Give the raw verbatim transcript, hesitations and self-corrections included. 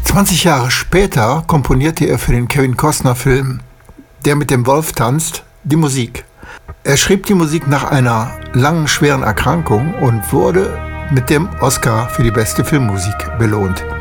zwanzig Jahre später komponierte er für den Kevin Costner-Film Der mit dem Wolf tanzt die Musik. Er schrieb die Musik nach einer langen, schweren Erkrankung und wurde mit dem Oscar für die beste Filmmusik belohnt.